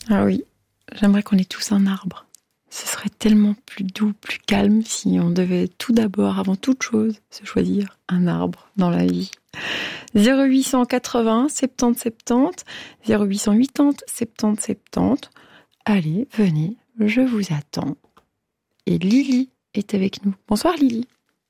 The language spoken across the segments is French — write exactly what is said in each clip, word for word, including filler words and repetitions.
Ah oui, j'aimerais qu'on ait tous un arbre. Ce serait tellement plus doux, plus calme si on devait tout d'abord, avant toute chose, se choisir un arbre dans la vie. zéro huit cent quatre-vingts soixante-dix soixante-dix, zéro huit cent quatre-vingts soixante-dix soixante-dix. Allez, venez, je vous attends. Et Lily est avec nous. Bonsoir Lily.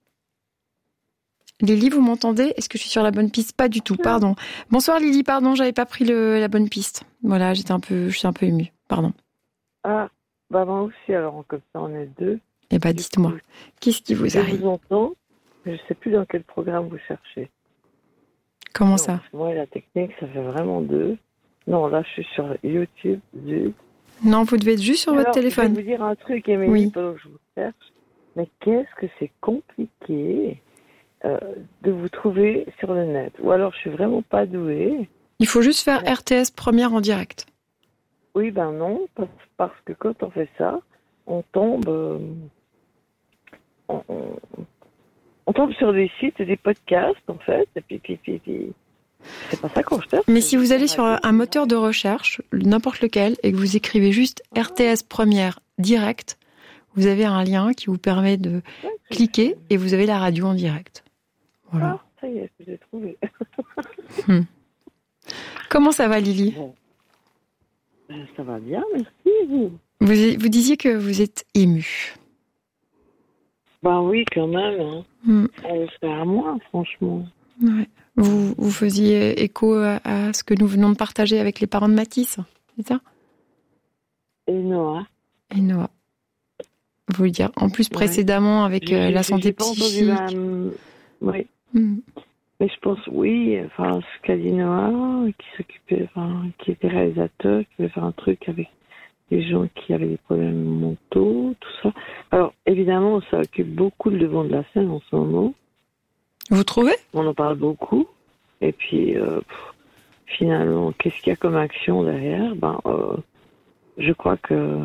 Lily, vous m'entendez ? Est-ce que je suis sur la bonne piste ? Pas du tout, pardon. Bonsoir Lily, pardon, j'avais pas pris le, la bonne piste. Voilà, j'étais un peu, je suis un peu émue, pardon. Ah, bah moi aussi, alors comme ça on est deux. Eh bah dites-moi, qu'est-ce qui vous arrive ? Je vous entends, mais je sais plus dans quel programme vous cherchez. Comment non, ça ? Parce que moi, la technique, ça fait vraiment deux. Non, là, je suis sur YouTube. Zut. Non, vous devez être juste sur alors, votre téléphone. Je vais vous dire un truc, Émilie, oui. pendant que je vous cherche. Mais qu'est-ce que c'est compliqué euh, de vous trouver sur le net. Ou alors, je suis vraiment pas douée. Il faut juste faire R T S première en direct. Oui, ben non, parce, parce que quand on fait ça, on tombe... Euh, on, on, on tombe sur des sites, des podcasts, en fait, et puis, puis, puis, puis c'est pas ça qu'on cherche. Mais si vous allez sur un moteur de recherche, n'importe lequel, et que vous écrivez juste R T S première direct, vous avez un lien qui vous permet de ouais, cliquer et vous avez la radio en direct. Voilà. Ah, ça y est, je l'ai trouvé. hmm. Comment ça va, Lily ? Bon. Ben, ça va bien, merci. Vous. vous Vous disiez que vous êtes émue. Ben oui, quand même. Hein. Hmm. On le fait à moi, franchement. Ouais. Vous, vous faisiez écho à, à ce que nous venons de partager avec les parents de Mathis, c'est ça ? Et Noah. Et Noah. Vous voulez dire, en plus précédemment ouais. avec euh, la santé psychique. Ma... Oui. Mm. Mais je pense, oui, enfin, ce qu'a dit Noah, qui s'occupait, enfin, qui était réalisateur, qui voulait faire un truc avec des gens qui avaient des problèmes mentaux, tout ça. Alors, évidemment, ça occupe beaucoup le devant de la scène en ce moment. Vous trouvez ? On en parle beaucoup. Et puis, euh, pff, finalement, qu'est-ce qu'il y a comme action derrière ? Ben, euh, je crois que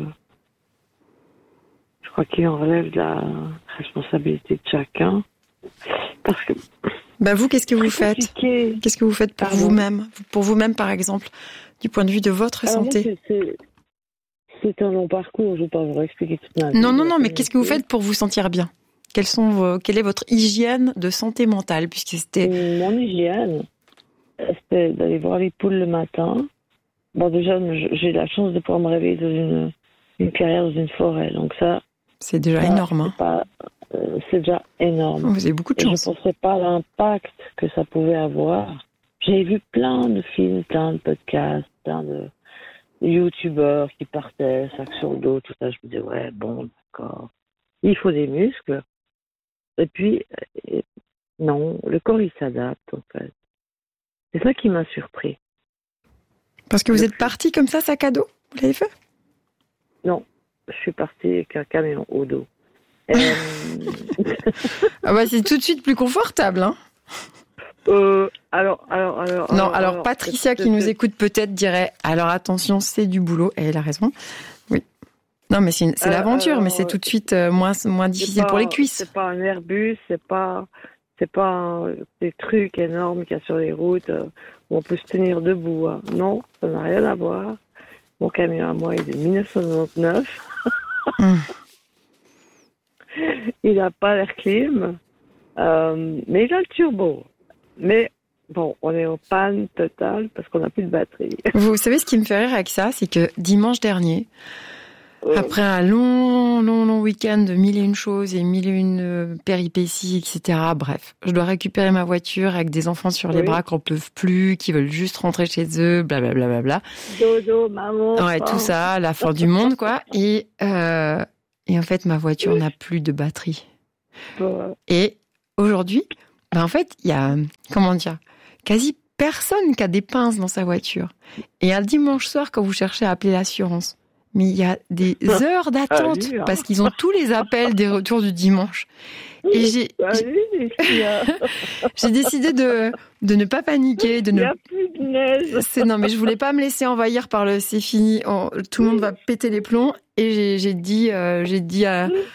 je crois qu'il en relève de la responsabilité de chacun. Parce que bah vous, qu'est-ce que vous faites ? Compliqué. Qu'est-ce que vous faites pour Pardon. vous-même ? Pour vous-même, par exemple, du point de vue de votre Alors santé. Moi, c'est, c'est, c'est un long parcours. Je ne vais pas vous expliquer toute ma vie. Non, non, non. Mais qu'est-ce que vous faites pour vous sentir bien ? Quelles sont vos, quelle est votre hygiène de santé mentale, puisque c'était... Mon hygiène, c'était d'aller voir les poules le matin. Bon, déjà, j'ai la chance de pouvoir me réveiller dans une, une clairière, dans une forêt. Donc ça... C'est déjà ça, énorme. Hein. C'est, pas, euh, c'est déjà énorme. Vous avez beaucoup de chance. Et je ne pensais pas à l'impact que ça pouvait avoir. J'ai vu plein de films, plein de podcasts, plein de youtubeurs qui partaient, sac sur le dos, tout ça. Je me disais, ouais, bon, d'accord. Il faut des muscles. Et puis, euh, non, le corps, il s'adapte, en fait. C'est ça qui m'a surpris. Parce que vous le êtes parti comme ça, sac à dos ? Vous l'avez fait ? Non, je suis partie avec un camion au dos. Euh... ah bah c'est tout de suite plus confortable, hein ? Euh, alors, alors, alors. Non, alors, alors, alors Patricia qui nous écoute peut-être dirait, alors attention, c'est du boulot, et elle a raison. Oui. Non, mais c'est, une, c'est euh, l'aventure, alors, mais c'est tout de suite euh, moins, moins difficile pas, pour les cuisses. C'est pas un Airbus, c'est pas, c'est pas un, des trucs énormes qu'il y a sur les routes euh, où on peut se tenir debout. Hein. Non, ça n'a rien à voir. Mon camion à moi est de dix-neuf cent quatre-vingt-dix-neuf. Mmh. Il n'a pas l'air clim, euh, mais il a le turbo. Mais bon, on est en panne totale parce qu'on n'a plus de batterie. Vous savez ce qui me fait rire avec ça, c'est que dimanche dernier, euh... après un long, long, long week-end de mille et une choses et mille et une péripéties, et cetera. Bref, je dois récupérer ma voiture avec des enfants sur les oui. bras qui n'en peuvent plus, qui veulent juste rentrer chez eux, blablabla. Bla, bla, bla. Dodo, maman. Ouais, tout ça, la fin du monde, quoi. Et, euh, et en fait, ma voiture oui. n'a plus de batterie. Ouais. Et aujourd'hui, ben en fait, il y a, comment dire, quasi personne qui a des pinces dans sa voiture. Et un dimanche soir, quand vous cherchez à appeler l'assurance, mais il y a des heures d'attente Salut, hein. parce qu'ils ont tous les appels des retours du dimanche. Et j'ai, Salut, j'ai, j'ai décidé de, de ne pas paniquer, de il ne. n'y a plus de neige. C'est, non, mais je voulais pas me laisser envahir par le c'est fini, on, tout le monde va péter les plombs. Et j'ai, j'ai dit, euh, j'ai dit à,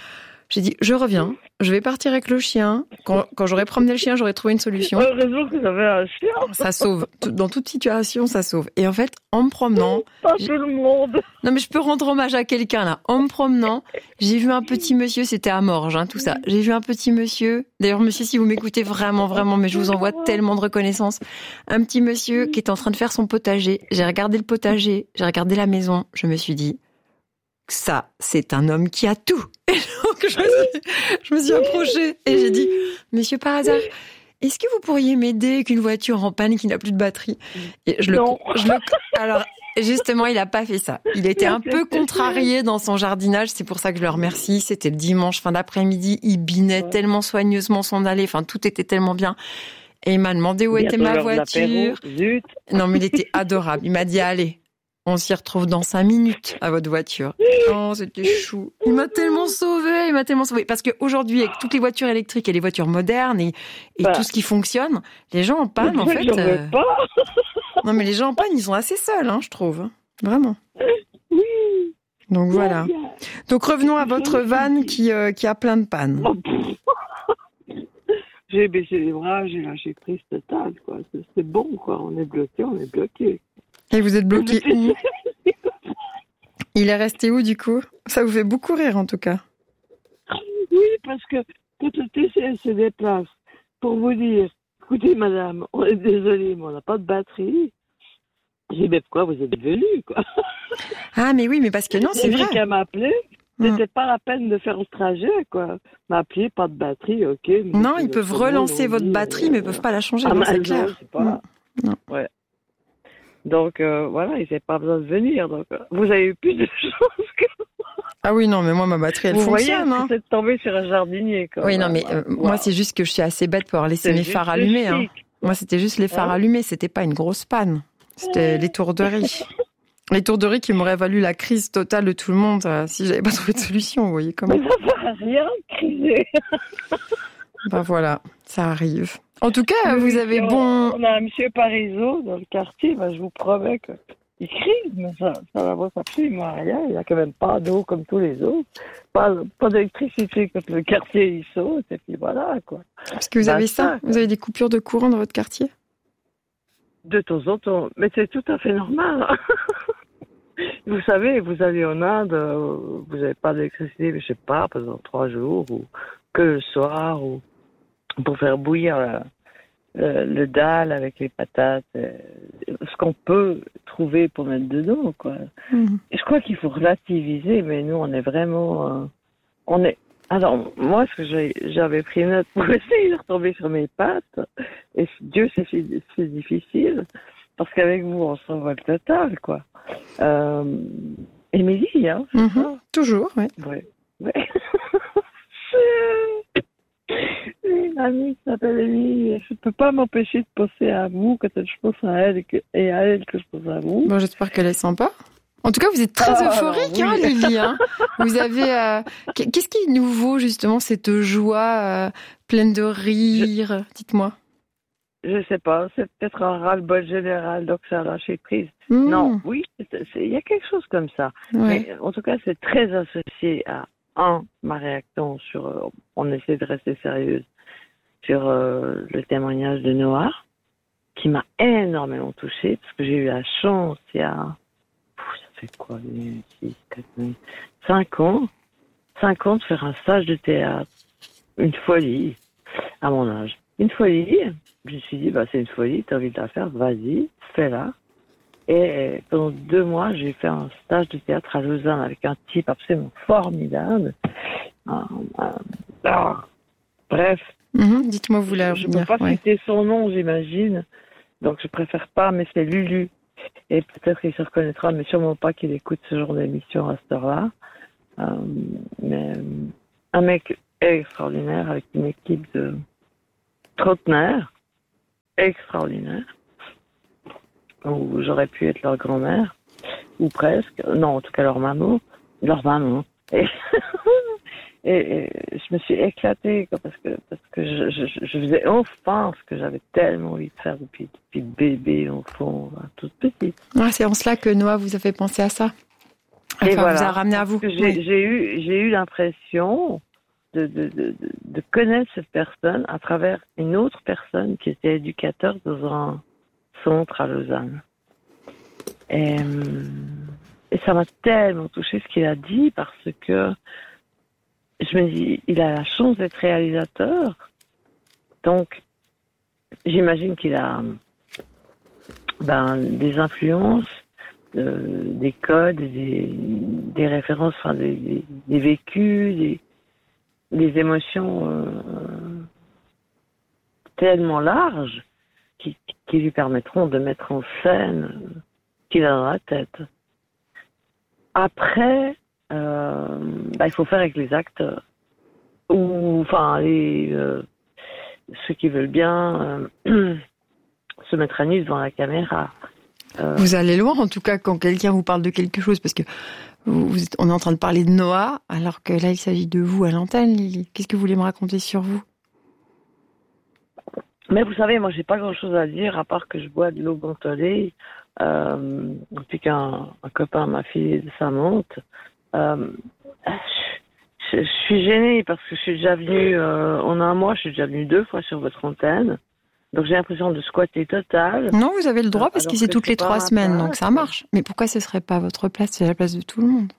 J'ai dit, je reviens, je vais partir avec le chien. Quand, quand j'aurai promené le chien, j'aurai trouvé une solution. Heureusement que vous avez un chien. Ça sauve. Dans toute situation, ça sauve. Et en fait, en me promenant... Pas tout le monde. Non, mais je peux rendre hommage à quelqu'un, là. En me promenant, j'ai vu un petit monsieur, c'était à Morges, hein, tout ça. J'ai vu un petit monsieur. D'ailleurs, monsieur, si vous m'écoutez vraiment, vraiment, mais je vous envoie tellement de reconnaissance. Un petit monsieur qui est en train de faire son potager. J'ai regardé le potager, j'ai regardé la maison. Je me suis dit, ça, c'est un homme qui a tout. Et donc, je me suis, je me suis approchée et j'ai dit, monsieur, par hasard, est-ce que vous pourriez m'aider avec une voiture en panne qui n'a plus de batterie? Et je le, Non. je le, alors, justement, il a pas fait ça. Il était un peu contrarié dans son jardinage. C'est pour ça que je le remercie. C'était le dimanche, fin d'après-midi. Il binait ouais. tellement soigneusement son allée. Enfin, tout était tellement bien. Et il m'a demandé où Bientôt était ma voiture. Zut. Non, mais il était adorable. Il m'a dit, allez. On s'y retrouve dans cinq minutes à votre voiture. Oh, c'était chou. Il m'a tellement sauvé, il m'a tellement sauvé. Parce qu'aujourd'hui, avec toutes les voitures électriques et les voitures modernes et, et bah, tout ce qui fonctionne, les gens en panne, en fait. Euh... Pas. Non, mais les gens en panne, ils sont assez seuls, hein, je trouve. Vraiment. Oui. Donc voilà. Donc revenons à votre van qui, euh, qui a plein de pannes. J'ai baissé les bras, j'ai lâché prise totale, quoi. C'est bon, quoi. On est bloqué, on est bloqué. Et vous êtes bloqué où? Il est resté où, du coup? Ça vous fait beaucoup rire, en tout cas. Oui, parce que quand le T C S se déplace pour vous dire, écoutez, madame, on est désolé, mais on n'a pas de batterie. J'ai dit, mais pourquoi vous êtes venue, quoi? Ah, mais oui, mais parce que non, c'est vrai. Quelqu'un m'a appelé. C'était hum. pas la peine de faire le trajet, quoi. M'appeler, pas de batterie, ok. Non, ils peuvent relancer votre dit, batterie, euh, mais ils peuvent pas la changer, ah, non, c'est clair. C'est pas... Hum. Non. Ouais. Donc, euh, voilà, ils n'avaient pas besoin de venir. Donc, euh, vous avez eu plus de chance que moi. Ah oui, non, mais moi, ma batterie, elle vous fonctionne. Vous hein. voyez, c'est de tomber sur un jardinier, quoi. Oui, non, mais euh, wow. moi, c'est juste que je suis assez bête pour avoir laissé mes phares allumés. Hein. Moi, c'était juste les phares hein allumés, c'était pas une grosse panne. C'était l'étourderie. L'étourderie qui m'aurait valu la crise totale de tout le monde euh, si j'avais pas trouvé de solution, vous voyez comment. Mais ça ne sert à rien de criser. Ben voilà, ça arrive. En tout cas, oui, vous avez on, bon... On a un monsieur Parizeau dans le quartier, ben, je vous promets qu'il crise, mais ça ça n'avance absolument rien. Il n'y a quand même pas d'eau comme tous les autres. Pas, pas d'électricité quand le quartier il saute, et puis voilà, quoi. Est-ce que vous avez ça, ça Vous avez des coupures de courant dans votre quartier? De temps en temps, mais c'est tout à fait normal. Vous savez, vous allez en Inde, vous n'avez pas d'électricité, je sais pas, pendant trois jours, ou que le soir, ou pour faire bouillir la, le, le dalle avec les patates, euh, ce qu'on peut trouver pour mettre dedans, quoi. Mm-hmm. Je crois qu'il faut relativiser, mais nous, on est vraiment... Euh, on est... Alors, moi, ce que j'ai, j'avais pris note pour essayer de retomber sur mes pattes, et Dieu, c'est, c'est difficile, parce qu'avec vous, on s'envoie le total, quoi. Euh, Émilie, hein, c'est mm-hmm. ça? Toujours, oui. Ouais. Ouais. Une amie qui s'appelle Émilie, je ne peux pas m'empêcher de penser à vous quand je pense à elle et, que, et à elle que je pense à vous. Bon, j'espère qu'elle est sympa. En tout cas, vous êtes très ah, euphorique, oui. hein, Lily. Hein. Vous avez. Euh, qu'est-ce qui est nouveau, justement, cette joie euh, pleine de rire? Je... Dites-moi. Je sais pas, c'est peut-être un ras-le-bol général, donc ça a lâché prise. Mmh. Non, oui, il y a quelque chose comme ça. Ouais. Mais en tout cas, c'est très associé à, un, ma réaction sur, euh, on essaie de rester sérieuse, sur euh, le témoignage de Noah, qui m'a énormément touchée, parce que j'ai eu la chance, il y a, pff, ça fait quoi, six, quatre, cinq ans, cinq ans de faire un stage de théâtre. Une folie, à mon âge. Une folie. Je me suis dit, bah, c'est une folie, t'as envie de la faire, vas-y, fais-la. Et pendant deux mois, j'ai fait un stage de théâtre à Lausanne avec un type absolument formidable. Euh, euh, alors, bref. Mmh, dites-moi, vous voulez Je ne peux pas ouais. citer son nom, j'imagine. Donc, je préfère pas, mais c'est Lulu. Et peut-être qu'il se reconnaîtra, mais sûrement pas qu'il écoute ce genre d'émission à cette heure-là. Euh, mais un mec extraordinaire avec une équipe de trentenaires extraordinaire, où j'aurais pu être leur grand-mère, ou presque, non, en tout cas leur maman, leur maman. Et, et, et je me suis éclatée, quoi, parce que, parce que je, je, je faisais enfin ce que j'avais tellement envie de faire depuis, depuis bébé, enfant, toute petite. Ah, c'est en cela que Noah vous a fait penser à ça. Enfin, et voilà, vous a ramené à vous. J'ai, oui. j'ai eu, j'ai eu l'impression de, de, de, de connaître cette personne à travers une autre personne qui était éducateur dans un centre à Lausanne. Et, et ça m'a tellement touché ce qu'il a dit parce que je me dis, il a la chance d'être réalisateur. Donc, j'imagine qu'il a ben, des influences, euh, des codes, des, des références, enfin, des, des, des vécus, des, des émotions euh, tellement larges qui, qui lui permettront de mettre en scène euh, ce qu'il a dans la tête. Après, euh, bah, il faut faire avec les acteurs. Ou, enfin, les, euh, ceux qui veulent bien euh, se mettre à nu devant la caméra. Euh, Vous allez loin, en tout cas, quand quelqu'un vous parle de quelque chose, parce que vous, vous êtes, on est en train de parler de Noah, alors que là, il s'agit de vous à l'antenne, Lily. Qu'est-ce que vous voulez me raconter sur vous? Mais vous savez, moi, j'ai pas grand-chose à dire, à part que je bois de l'eau mentholée, euh, depuis qu'un un copain m'a filé de sa monte. Euh, je, je suis gênée parce que je suis déjà venue, euh, en un mois, je suis déjà venue deux fois sur votre antenne. Donc j'ai l'impression de squatter total. Non, vous avez le droit parce que c'est toutes les trois semaines, donc ça place. marche. Mais pourquoi ce serait pas votre place, c'est la place de tout le monde?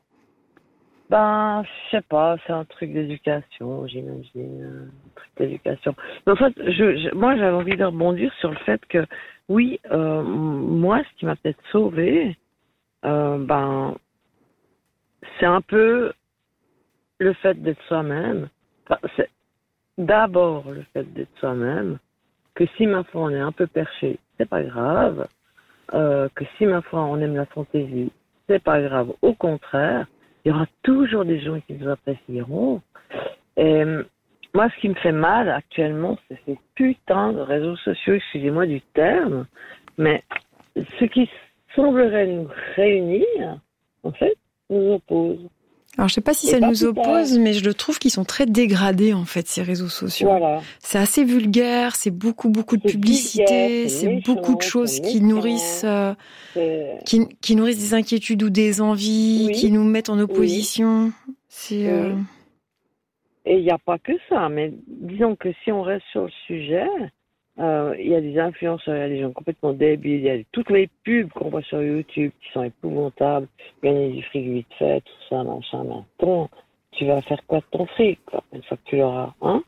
Ben, je sais pas, c'est un truc d'éducation, j'imagine, un truc d'éducation. Mais en fait, je, je, moi j'avais envie de rebondir sur le fait que, oui, euh, moi, ce qui m'a peut-être sauvée, euh, ben, c'est un peu le fait d'être soi-même. Enfin, c'est d'abord le fait d'être soi-même. Que si, ma foi, on est un peu perché, c'est pas grave. Euh, que si, ma foi, on aime la fantaisie, c'est pas grave. Au contraire, il y aura toujours des gens qui nous apprécieront. Et moi, ce qui me fait mal actuellement, c'est ces putains de réseaux sociaux, excusez-moi du terme, mais ce qui semblerait nous réunir, en fait, nous oppose. Alors, je sais pas si ça nous oppose, mais je le trouve qu'ils sont très dégradés, en fait, ces réseaux sociaux. Voilà. C'est assez vulgaire, c'est beaucoup, beaucoup de publicité, c'est méchant, beaucoup de choses qui nourrissent, euh, qui, qui nourrissent des inquiétudes ou des envies, oui. qui nous mettent en opposition. Oui. C'est, oui. euh... Et il n'y a pas que ça, mais disons que si on reste sur le sujet, il euh, y a des influenceurs, il y a des gens complètement débiles, il y a toutes les pubs qu'on voit sur YouTube qui sont épouvantables, gagner du fric vite fait, tout ça, machin, mais attends, tu vas faire quoi de ton fric, quoi, une fois que tu l'auras, hein?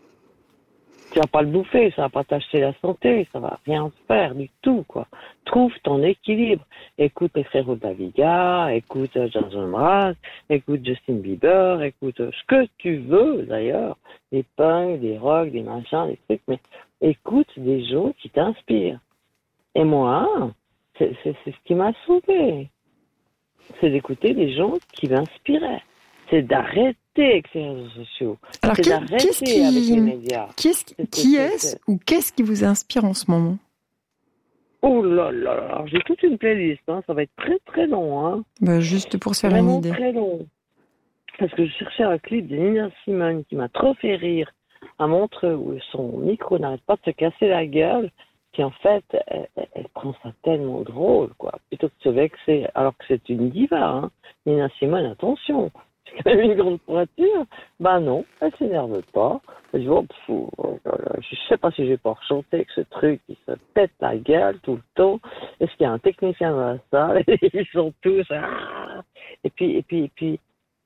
Tu vas pas le bouffer, ça va pas t'acheter la santé, ça va rien faire du tout, quoi. Trouve ton équilibre. Écoute les frérots Daviga, écoute Jason Mraz, écoute Justin Bieber, écoute ce que tu veux, d'ailleurs. Des punks, des rocks, des machins, des trucs, mais écoute des gens qui t'inspirent. Et moi, c'est, c'est, c'est ce qui m'a sauvé. C'est d'écouter des gens qui m'inspiraient. C'est d'arrêter avec ces réseaux sociaux. Alors, c'est qui, d'arrêter qu'est-ce qui, avec les médias. Qu'est-ce, c'est, qui c'est, est-ce c'est, ou qu'est-ce qui vous inspire en ce moment? Oh là là là, alors, j'ai toute une playlist, hein. Ça va être très très long. Hein. Bah, juste pour se faire Vraiment une idée. Très long. Parce que je cherchais un clip de Nina Simone qui m'a trop fait rire à Montreux où son micro n'arrête pas de se casser la gueule. Puis en fait, elle, elle, elle prend ça tellement drôle, quoi. Plutôt que de se vexer, alors que c'est une diva, hein. Nina Simone, attention. C'est quand même une grande pointure. Ben non, elle s'énerve pas. Elle dit, oh, pff, oh, je sais pas si je vais pas chanter avec ce truc qui se pète la gueule tout le temps. Est-ce qu'il y a un technicien dans la salle? Ils sont tous, ah! Et puis, et puis, et puis,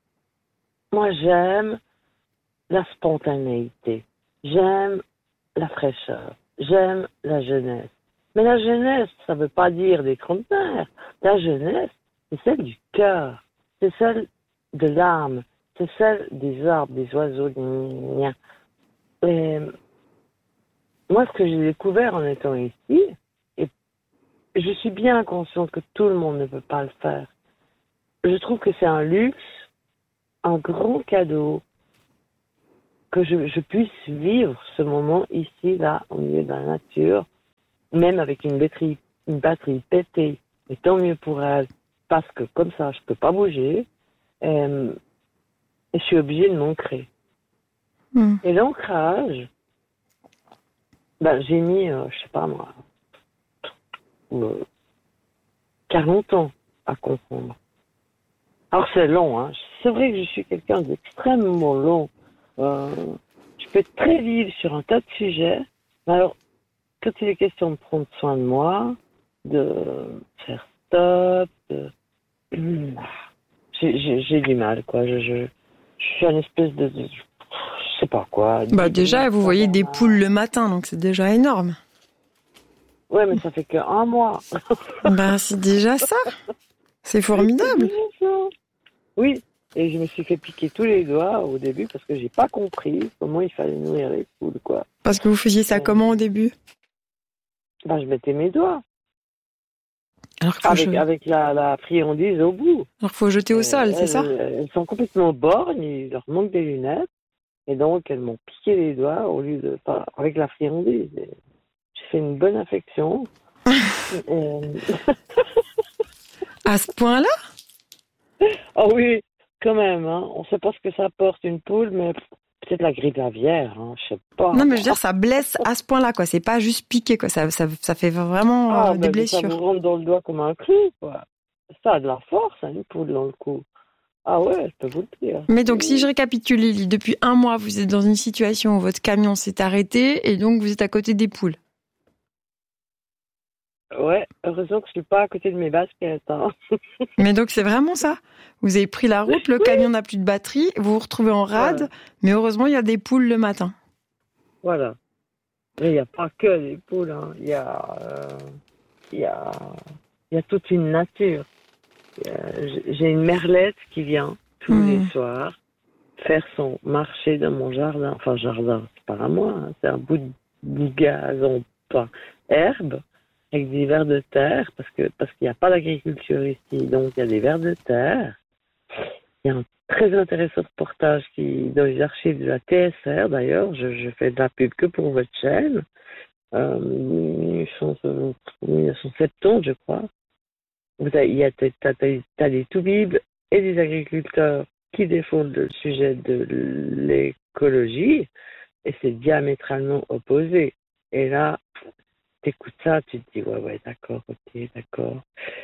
moi j'aime la spontanéité. J'aime la fraîcheur. J'aime la jeunesse. Mais la jeunesse, ça veut pas dire des trentenaires. La jeunesse, c'est celle du cœur. C'est celle de l'âme, c'est celle des arbres, des oiseaux, des miens. Et moi, ce que j'ai découvert en étant ici, et je suis bien consciente que tout le monde ne peut pas le faire. Je trouve que c'est un luxe, un grand cadeau, que je, je puisse vivre ce moment ici, là, au milieu de la nature, même avec une batterie, une batterie pétée. Et tant mieux pour elle, parce que comme ça, je peux pas bouger. Euh, et je suis obligée de m'ancrer. Mm. Et l'ancrage, ben, j'ai mis, euh, je sais pas moi, euh, quarante ans à comprendre. Alors c'est long, hein. C'est vrai que je suis quelqu'un d'extrêmement long Euh, je peux être très vive sur un tas de sujets. Mais alors, quand il est question de prendre soin de moi, de faire stop, de... j'ai, j'ai, j'ai du mal, quoi. Je, je, je suis une espèce de, de je sais pas quoi. Bah déjà, vous voyez des poules le matin, donc c'est déjà énorme. Ouais, mais ça fait qu'un mois. Bah c'est déjà ça. C'est formidable. Oui, et je me suis fait piquer tous les doigts au début parce que j'ai pas compris comment il fallait nourrir les poules, quoi. Parce que vous faisiez ça euh... comment au début? Bah je mettais mes doigts. Alors faut avec, je... avec la, la friandise au bout. Alors faut jeter au sol, elles, c'est ça? Elles sont complètement borgnes, il leur manque des lunettes. Et donc, elles m'ont piqué les doigts au lieu de... Enfin, avec la friandise. J'ai fait une bonne infection. et... À ce point-là? Oh oui, quand même. Hein. On ne sait pas ce que ça porte, une poule, mais peut-être la grippe aviaire. Hein, je sais pas. Non, mais je veux dire, ça blesse à ce point-là, quoi. C'est pas juste piqué, quoi. Ça, ça, ça fait vraiment ah, euh, des ben, blessures. Ça vous rentre dans le doigt comme un clou, quoi. Ça a de la force, hein, une poule dans le cou. Ah ouais, je peux vous le dire. Mais donc, si je récapitule, Lily, depuis un mois, vous êtes dans une situation où votre camion s'est arrêté et donc vous êtes à côté des poules. Ouais, heureusement que je suis pas à côté de mes baskets. Hein. Mais donc, c'est vraiment ça. Vous avez pris la route, le oui. camion n'a plus de batterie, vous vous retrouvez en rade, voilà. Mais heureusement, il y a des poules le matin. Voilà. Mais il n'y a pas que des poules. Hein. Il y a, euh, il y a, il y a toute une nature. J'ai une merlette qui vient tous mmh. les soirs faire son marché dans mon jardin. Enfin, jardin, c'est pas à moi, hein, c'est un bout de gazon, pas herbe, avec des vers de terre, parce que parce qu'il n'y a pas d'agriculture ici, donc il y a des vers de terre. Il y a un très intéressant reportage qui dans les archives de la T S R, d'ailleurs, je, je fais de la pub que pour votre chaîne, euh, mille neuf cent soixante-dix, je crois. Il y a t'as, t'as des toubibs et des agriculteurs qui défendent le sujet de l'écologie et c'est diamétralement opposé. Et là, t'écoutes ça, tu te dis ouais ouais d'accord, ok, d'accord.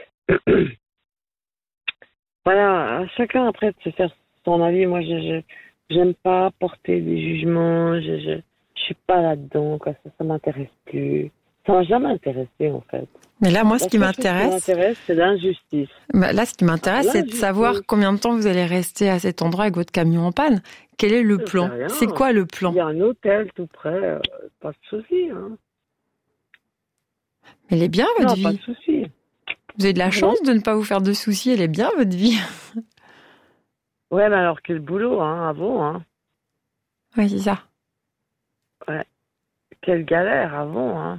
Voilà, à chacun après de se faire son avis. Moi, je, je j'aime pas porter des jugements. Je je, je suis pas là-dedans, quoi. Ça, ça m'intéresse plus. Ça m'a jamais intéressé en fait. Mais là, moi, ce qui m'intéresse, ce qui m'intéresse, c'est l'injustice. Bah là, ce qui m'intéresse, c'est de savoir combien de temps vous allez rester à cet endroit avec votre camion en panne. Quel est le plan? C'est quoi le plan? Il y a un hôtel tout près, euh, pas de souci. Hein. Mais elle est bien votre non, vie. Pas de souci. Vous avez de la chance de ne pas vous faire de soucis. Elle est bien votre vie. Ouais, mais alors quel boulot, hein, avant, hein. Oui, c'est ça. Ouais. Quelle galère avant, hein.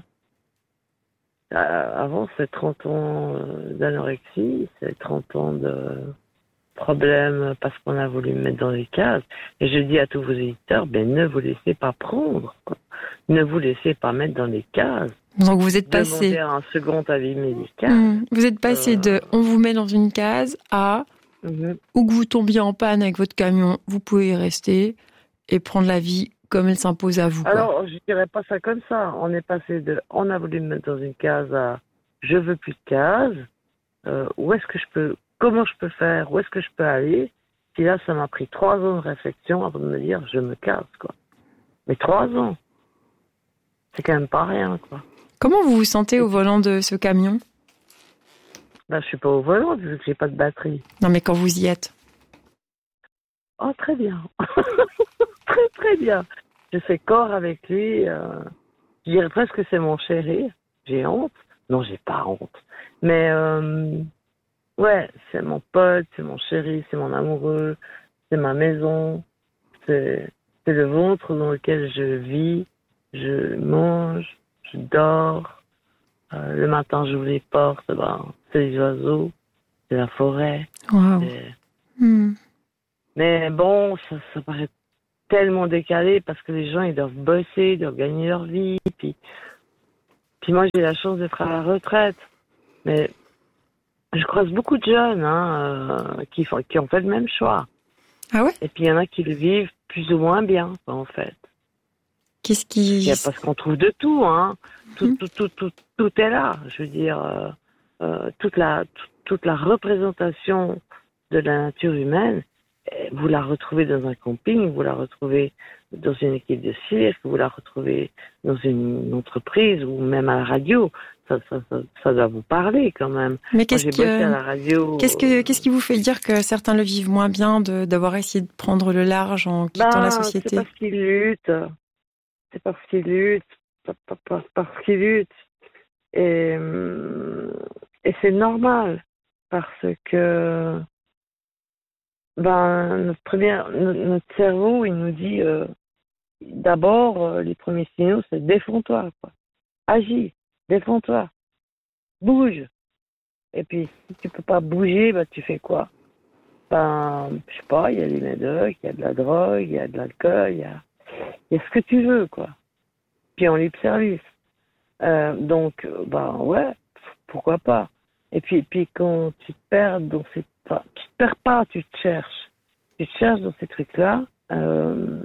Avant, c'est trente ans d'anorexie, c'est trente ans de problèmes parce qu'on a voulu me mettre dans les cases. Et je dis à tous vos éditeurs, ben ne vous laissez pas prendre, quoi. Ne vous laissez pas mettre dans les cases. Donc vous êtes passé... Demandez un second avis médical. Mmh. Vous êtes passé euh... de « on vous met dans une case » à mmh. « où que vous tombiez en panne avec votre camion, vous pouvez y rester et prendre la vie comme elle s'impose à vous. » Alors, je dirais pas ça comme ça. On est passé de « on a voulu me mettre dans une case » à « je veux plus de case. Euh, où est-ce que je peux... Comment je peux faire? Où est-ce que je peux aller? » Puis là, ça m'a pris trois ans de réflexion avant de me dire « je me casse, quoi. » Mais trois ans, c'est quand même pas rien, quoi. Comment vous vous sentez au volant de ce camion? Ben, je suis pas au volant vu que j'ai pas de batterie. Non, mais quand vous y êtes? Oh, très bien. très, très bien. Je fais corps avec lui. Euh... Je dirais presque que c'est mon chéri. J'ai honte. Non, j'ai pas honte. Mais, euh... ouais, c'est mon pote, c'est mon chéri, c'est mon amoureux, c'est ma maison. C'est, c'est le ventre dans lequel je vis, je mange, je dors. Euh, le matin, j'ouvre les portes, ben, c'est les oiseaux, c'est la forêt. Wow. Mm. Mais bon, ça, ça paraît tellement décalé parce que les gens, ils doivent bosser, ils doivent gagner leur vie. Puis, puis moi, j'ai la chance d'être à la retraite. Mais je croise beaucoup de jeunes hein, euh, qui, font, qui ont fait le même choix. Ah ouais? Et puis, il y en a qui le vivent plus ou moins bien, en fait. Qu'est-ce qui... Il y a, parce qu'on trouve de tout, hein. Tout, mmh. tout, tout, tout, tout est là. Je veux dire, euh, euh, toute la, toute la représentation de la nature humaine vous la retrouvez dans un camping, vous la retrouvez dans une équipe de cirque, vous la retrouvez dans une entreprise ou même à la radio. Ça, ça, ça, ça doit vous parler quand même. Mais qu'est-ce, Moi, j'ai bossé que, à la radio, qu'est-ce, que, qu'est-ce qui vous fait dire que certains le vivent moins bien de, d'avoir essayé de prendre le large en quittant ben, la société? C'est parce qu'ils luttent. C'est parce qu'ils luttent. Parce qu'ils luttent. Et, et c'est normal. Parce que ben, notre, première, notre cerveau, il nous dit euh, d'abord, euh, les premiers signaux, c'est défends-toi, quoi. Agis, défends-toi, bouge. Et puis, si tu peux pas bouger, ben, tu fais quoi? Ben, je sais pas, il y a les médocs, il y a de la drogue, il y a de l'alcool, il y a, il y a ce que tu veux, quoi. Puis en libre service. Euh, donc, ben ouais, pourquoi pas. Et puis, puis quand tu te perds dans ces... Enfin, tu te perds pas, tu te cherches. Tu te cherches dans ces trucs-là. Euh,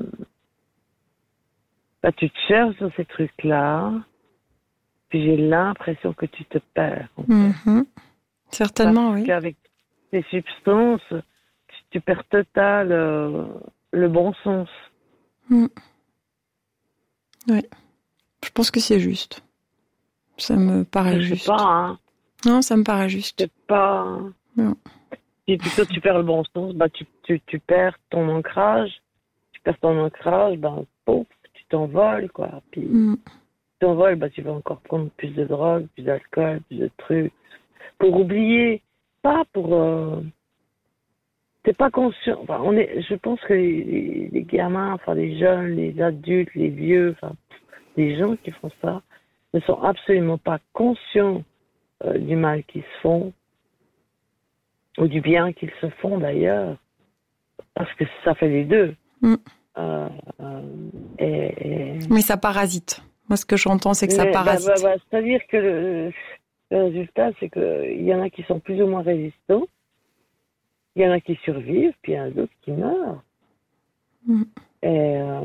bah, tu te cherches dans ces trucs-là. Puis j'ai l'impression que tu te perds. En fait. Mmh. Certainement, Parce oui. qu'avec ces substances, tu, tu perds total euh, le bon sens. Mmh. Oui. Je pense que c'est juste. Ça me paraît Je sais juste. pas, hein. Non, ça me paraît juste. C'est pas... Non. Et puis quand tu perds le bon sens, bah, tu, tu, tu perds ton ancrage. Tu perds ton ancrage, ben, pouf, tu t'envoles, quoi. Puis, Mm. tu t'envoles, bah, tu vas encore prendre plus de drogue, plus d'alcool, plus de trucs. Pour oublier, pas pour... Euh... T'es pas conscient. Enfin, on est, je pense que les, les, les gamins, enfin, les jeunes, les adultes, les vieux, enfin, les gens qui font ça, ne sont absolument pas conscients euh, du mal qu'ils se font, ou du bien qu'ils se font d'ailleurs, parce que ça fait les deux. Mm. Euh, euh, et, et... Mais ça parasite. Moi, ce que j'entends, c'est que ça Mais, parasite. Bah, bah, bah, c'est-à-dire que le, le résultat, c'est qu'il y en a qui sont plus ou moins résistants, il y en a qui survivent, puis il y en a d'autres qui meurent. Mm. Et... Euh...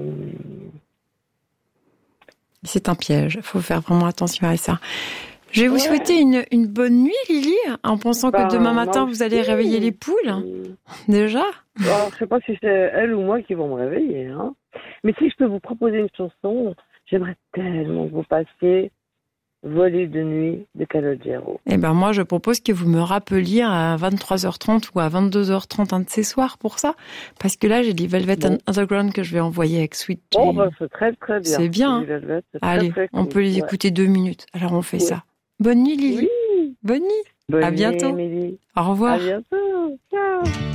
C'est un piège. Il faut faire vraiment attention à ça. Je vais vous Ouais. souhaiter une, une bonne nuit, Lily, en pensant Ben, que demain matin, moi vous allez aussi. réveiller les poules. Mmh. Déjà. Alors, je sais pas si c'est elle ou moi qui vont me réveiller. Hein. Mais si je peux vous proposer une chanson, j'aimerais tellement que vous passiez Voler de nuit de Calogero. Eh ben moi, je propose que vous me rappeliez à vingt-trois heures trente ou à vingt-deux heures trente un de ces soirs pour ça. Parce que là, j'ai des Velvet Bon. Underground que je vais envoyer avec Sweet Bon, Jane. ben, c'est très très bien. C'est bien, hein. Du Velvet, c'est Allez, très, très on cool. peut les Ouais. écouter deux minutes. Alors, on fait Ouais. ça. Bonne nuit, Lily. Oui. Bonne nuit. Bonne À nuit, bientôt. Émilie. Au revoir. À bientôt. Ciao.